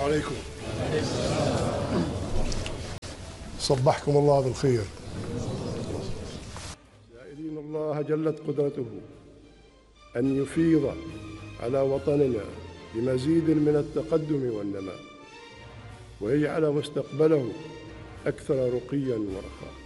عليكم. صبحكم الله بالخير. سائلين الله جلت قدرته أن يفيض على وطننا بمزيد من التقدم والنماء، ويجعل مستقبله أكثر رقيا ورخاء.